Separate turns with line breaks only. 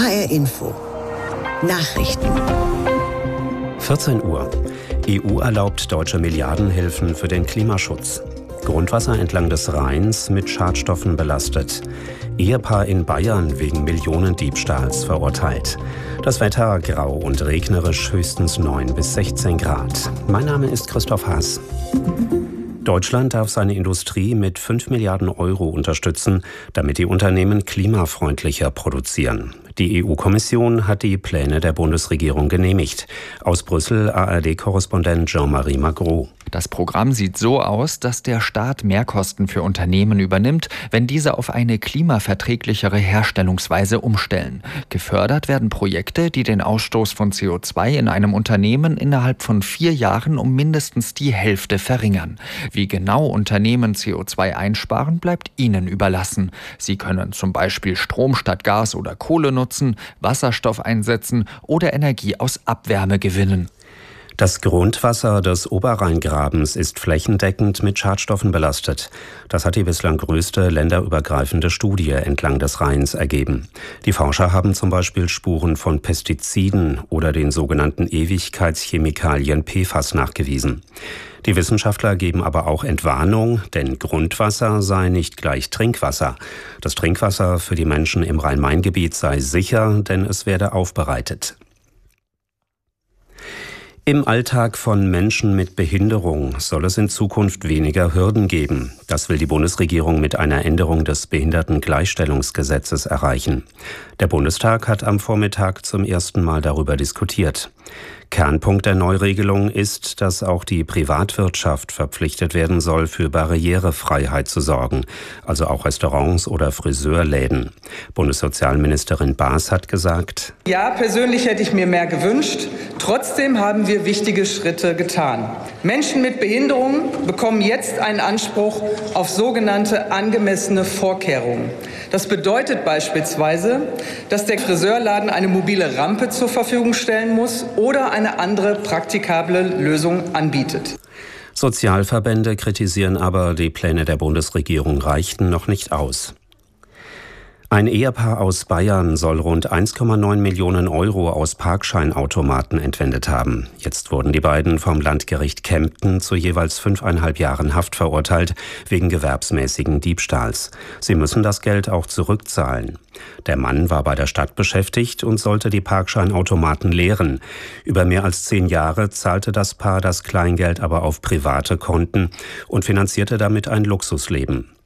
HR Info. Nachrichten.
14 Uhr. EU erlaubt deutsche Milliardenhilfen für den Klimaschutz. Grundwasser entlang des Rheins mit Schadstoffen belastet. Ehepaar in Bayern wegen Millionendiebstahls verurteilt. Das Wetter grau und regnerisch, höchstens 9 bis 16 Grad. Mein Name ist Christoph Haas. Deutschland darf seine Industrie mit 5 Milliarden Euro unterstützen, damit die Unternehmen klimafreundlicher produzieren. Die EU-Kommission hat die Pläne der Bundesregierung genehmigt. Aus Brüssel ARD-Korrespondent Jean-Marie Magro.
Das Programm sieht so aus, dass der Staat Mehrkosten für Unternehmen übernimmt, wenn diese auf eine klimaverträglichere Herstellungsweise umstellen. Gefördert werden Projekte, die den Ausstoß von CO2 in einem Unternehmen innerhalb von 4 Jahren um mindestens die Hälfte verringern. Wie genau Unternehmen CO2 einsparen, bleibt ihnen überlassen. Sie können zum Beispiel Strom statt Gas oder Kohle nutzen, Wasserstoff einsetzen oder Energie aus Abwärme gewinnen.
Das Grundwasser des Oberrheingrabens ist flächendeckend mit Schadstoffen belastet. Das hat die bislang größte länderübergreifende Studie entlang des Rheins ergeben. Die Forscher haben zum Beispiel Spuren von Pestiziden oder den sogenannten Ewigkeitschemikalien PFAS nachgewiesen. Die Wissenschaftler geben aber auch Entwarnung, denn Grundwasser sei nicht gleich Trinkwasser. Das Trinkwasser für die Menschen im Rhein-Main-Gebiet sei sicher, denn es werde aufbereitet. Im Alltag von Menschen mit Behinderung soll es in Zukunft weniger Hürden geben. Das will die Bundesregierung mit einer Änderung des Behindertengleichstellungsgesetzes erreichen. Der Bundestag hat am Vormittag zum ersten Mal darüber diskutiert. Kernpunkt der Neuregelung ist, dass auch die Privatwirtschaft verpflichtet werden soll, für Barrierefreiheit zu sorgen, also auch Restaurants oder Friseurläden. Bundessozialministerin Baas hat gesagt:
Ja, persönlich hätte ich mir mehr gewünscht. Trotzdem haben wir wichtige Schritte getan. Menschen mit Behinderungen bekommen jetzt einen Anspruch auf sogenannte angemessene Vorkehrungen. Das bedeutet beispielsweise, dass der Friseurladen eine mobile Rampe zur Verfügung stellen muss oder eine andere praktikable Lösung anbietet.
Sozialverbände kritisieren aber, die Pläne der Bundesregierung reichten noch nicht aus. Ein Ehepaar aus Bayern soll rund 1,9 Millionen Euro aus Parkscheinautomaten entwendet haben. Jetzt wurden die beiden vom Landgericht Kempten zu jeweils 5,5 Jahren Haft verurteilt, wegen gewerbsmäßigen Diebstahls. Sie müssen das Geld auch zurückzahlen. Der Mann war bei der Stadt beschäftigt und sollte die Parkscheinautomaten leeren. Über mehr als 10 Jahre zahlte das Paar das Kleingeld aber auf private Konten und finanzierte damit ein Luxusleben.